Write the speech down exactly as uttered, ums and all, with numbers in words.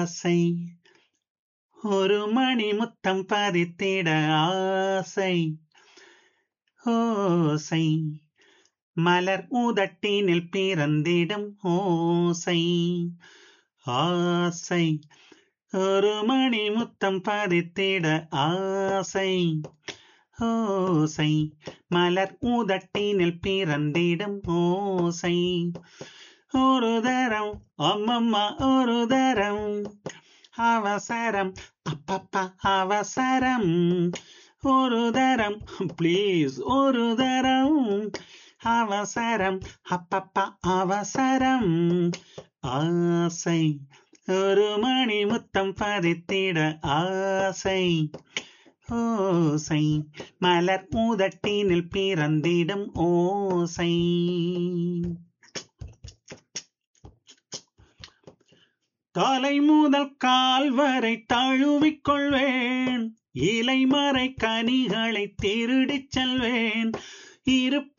ஆசை ஒரு மணி முத்தம் பதித்திட ஆசை ஓசை மலர் உதட்டினில் பிறந்திடும் ஓசை ஆசை ஒரு மணி முத்தம் பதித்திட ஆசை ஓசை மலர் உதட்டினில் பிறந்திடும் ஓசை ஒரு தரம் அம்மம்மா ஒரு தரம் அவசரம் அப்பப்பா அவசரம் ஒரு தரம் ப்ளீஸ் ஒரு தரம் அவசரம் அப்பப்பா அவசரம் ஆசை ஒரு மணி முத்தம் பதித்திட ஆசை ஓசை மலர் உதட்டினில் பிறந்திடும் ஓசை. தலை முதல் கால் வரை தழுவிக் கொள்வேன், இலைமறை கனிகளை திருடிச் செல்வேன், இரு